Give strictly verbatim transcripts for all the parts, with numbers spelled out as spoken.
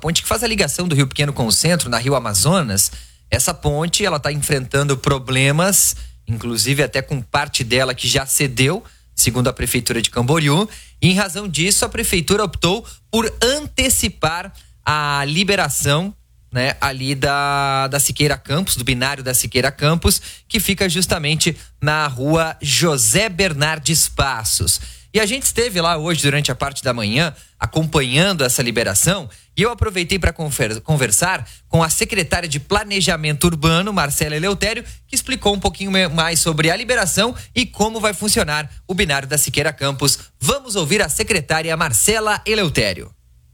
ponte que faz a ligação do Rio Pequeno com o centro, na Rio Amazonas. Essa ponte, ela está enfrentando problemas, inclusive até com parte dela que já cedeu, segundo a Prefeitura de Camboriú. E em razão disso, a Prefeitura optou por antecipar a liberação, né, ali da, da Siqueira Campos, do binário da Siqueira Campos, que fica justamente na rua José Bernardes Passos. E a gente esteve lá hoje, durante a parte da manhã, acompanhando essa liberação, e eu aproveitei para conversar com a secretária de Planejamento Urbano, Marcela Eleutério, que explicou um pouquinho mais sobre a liberação e como vai funcionar o binário da Siqueira Campos. Vamos ouvir a secretária Marcela Eleutério.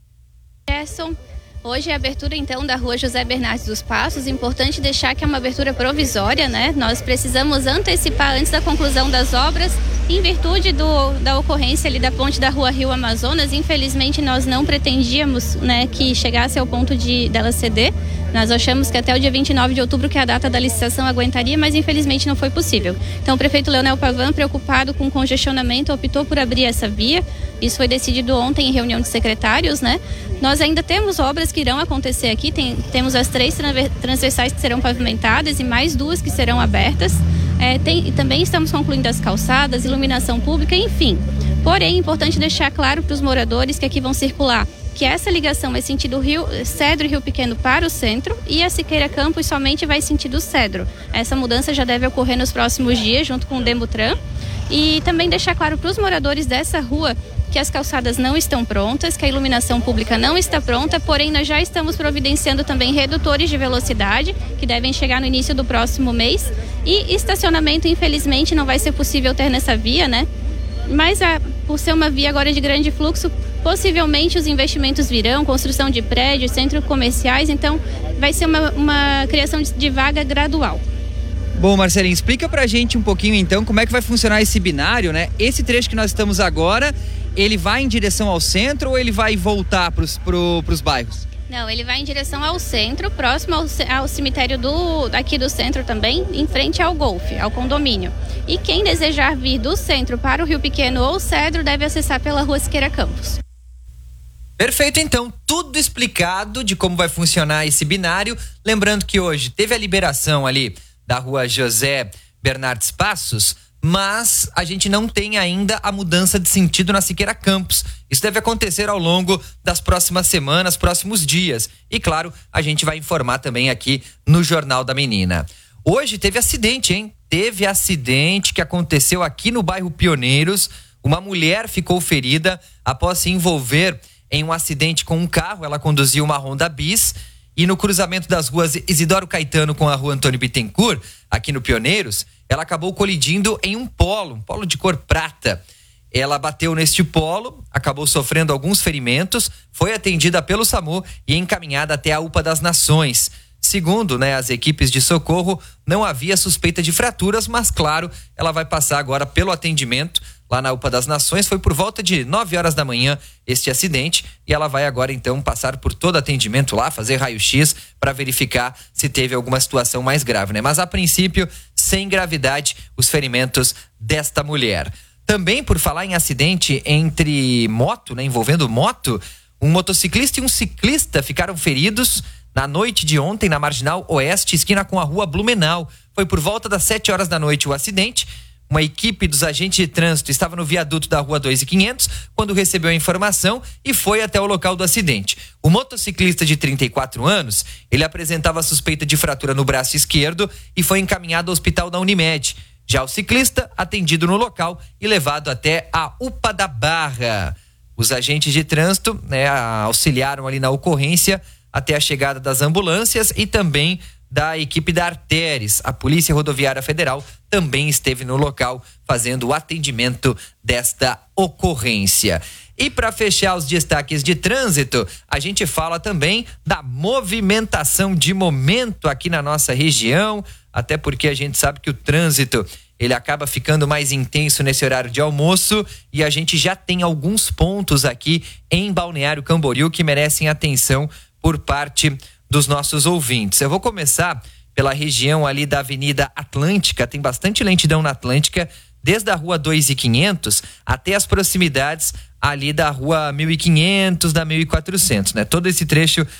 Gerson, hoje é a abertura então da rua José Bernardes dos Passos. Importante deixar que é uma abertura provisória, né? Nós precisamos antecipar antes da conclusão das obras, em virtude do, da ocorrência ali da ponte da rua Rio Amazonas. Infelizmente nós não pretendíamos, né, que chegasse ao ponto de dela ceder. Nós achamos que até o dia vinte e nove de outubro, que é a data da licitação, aguentaria, mas infelizmente não foi possível. Então o prefeito Leonel Pavan, preocupado com o congestionamento, optou por abrir essa via. Isso foi decidido ontem em reunião de secretários, né? Nós ainda temos obras que irão acontecer aqui, Tem, temos as três transversais que serão pavimentadas e mais duas que serão abertas. É, tem, também estamos concluindo as calçadas, iluminação pública, enfim. Porém, é importante deixar claro para os moradores que aqui vão circular que essa ligação vai sentido Rio, Cedro e Rio Pequeno para o centro, e a Siqueira Campos somente vai sentido Cedro. Essa mudança já deve ocorrer nos próximos dias, junto com o Demutran. E também deixar claro para os moradores dessa rua que as calçadas não estão prontas, que a iluminação pública não está pronta, porém nós já estamos providenciando também redutores de velocidade, que devem chegar no início do próximo mês. E estacionamento, infelizmente, não vai ser possível ter nessa via, né? Mas a, por ser uma via agora de grande fluxo, possivelmente os investimentos virão, construção de prédios, centros comerciais, então vai ser uma, uma criação de, de vaga gradual. Bom, Marcelinho, explica pra gente um pouquinho então como é que vai funcionar esse binário, né? Esse trecho que nós estamos agora, ele vai em direção ao centro ou ele vai voltar pros, pro, pros bairros? Não, ele vai em direção ao centro, próximo ao, ao cemitério do, aqui do centro também, em frente ao Golfe, ao condomínio. E quem desejar vir do centro para o Rio Pequeno ou Cedro deve acessar pela rua Siqueira Campos. Perfeito, então, tudo explicado de como vai funcionar esse binário. Lembrando que hoje teve a liberação ali da rua José Bernardes Passos, mas a gente não tem ainda a mudança de sentido na Siqueira Campos. Isso deve acontecer ao longo das próximas semanas, próximos dias. E claro, a gente vai informar também aqui no Jornal da Menina. Hoje teve acidente, hein? Teve acidente que aconteceu aqui no bairro Pioneiros. Uma mulher ficou ferida após se envolver em um acidente com um carro. Ela conduzia uma Honda Bis e no cruzamento das ruas Isidoro Caetano com a rua Antônio Bittencourt, aqui no Pioneiros, ela acabou colidindo em um polo, um polo de cor prata. Ela bateu neste polo, acabou sofrendo alguns ferimentos, foi atendida pelo SAMU e encaminhada até a U P A das Nações. Segundo, né, as equipes de socorro, não havia suspeita de fraturas, mas claro, ela vai passar agora pelo atendimento lá na U P A das Nações. Foi por volta de nove horas da manhã este acidente e ela vai agora então passar por todo atendimento lá, fazer raio-x para verificar se teve alguma situação mais grave, né? Mas a princípio, sem gravidade, os ferimentos desta mulher. Também por falar em acidente entre moto, né, envolvendo moto, um motociclista e um ciclista ficaram feridos na noite de ontem na Marginal Oeste, esquina com a rua Blumenau. Foi por volta das sete horas da noite o acidente. Uma equipe dos agentes de trânsito estava no viaduto da rua dois mil e quinhentos quando recebeu a informação e foi até o local do acidente. O motociclista de trinta e quatro anos, ele apresentava suspeita de fratura no braço esquerdo e foi encaminhado ao hospital da Unimed. Já o ciclista, atendido no local e levado até a U P A da Barra. Os agentes de trânsito, né, auxiliaram ali na ocorrência até a chegada das ambulâncias e também da equipe da Arteres. A Polícia Rodoviária Federal também esteve no local fazendo o atendimento desta ocorrência. E para fechar os destaques de trânsito, a gente fala também da movimentação de momento aqui na nossa região, até porque a gente sabe que o trânsito ele acaba ficando mais intenso nesse horário de almoço e a gente já tem alguns pontos aqui em Balneário Camboriú que merecem atenção por parte dos nossos ouvintes. Eu vou começar pela região ali da Avenida Atlântica, tem bastante lentidão na Atlântica, desde a rua dois mil e quinhentos até as proximidades ali da rua mil e quinhentos, da mil e quatrocentos, né? Todo esse trecho